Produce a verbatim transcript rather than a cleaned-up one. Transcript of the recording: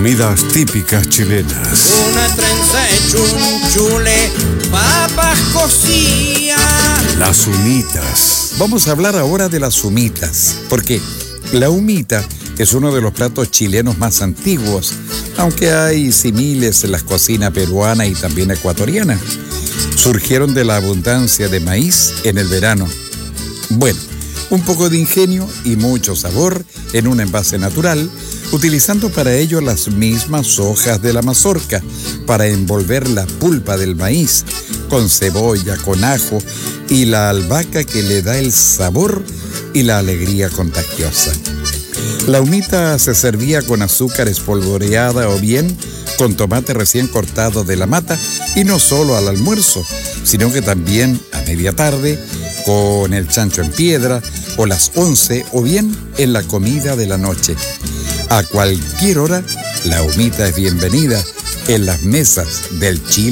Comidas típicas chilenas. Una trenza de chunchule, papas cocidas. Las humitas. Vamos a hablar ahora de las humitas, porque la humita es uno de los platos chilenos más antiguos, aunque hay similes en la cocina peruana y también ecuatoriana. Surgieron de la abundancia de maíz en el verano. Bueno, un poco de ingenio y mucho sabor en un envase natural, utilizando para ello las mismas hojas de la mazorca para envolver la pulpa del maíz, con cebolla, con ajo y la albahaca que le da el sabor y la alegría contagiosa. La humita se servía con azúcar espolvoreada o bien con tomate recién cortado de la mata, y no solo al almuerzo, sino que también a media tarde con el chancho en piedra o las once o bien en la comida de la noche. A cualquier hora, la humita es bienvenida en las mesas del Chile.